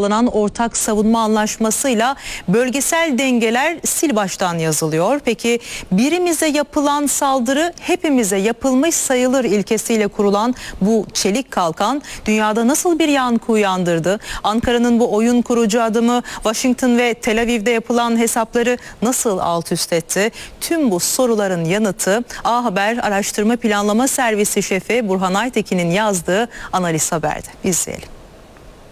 sağlanan ortak savunma anlaşmasıyla bölgesel dengeler sil baştan yazılıyor. Peki birimize yapılan saldırı hepimize yapılmış sayılır ilkesiyle kurulan bu çelik kalkan dünyada nasıl bir yankı uyandırdı? Ankara'nın bu oyun kurucu adımı Washington ve Tel Aviv'de yapılan hesapları nasıl alt üst etti? Tüm bu soruların yanıtı A Haber Araştırma Planlama Servisi Şefi Burhan Aytekin'in yazdığı analiz haberde. İzleyelim.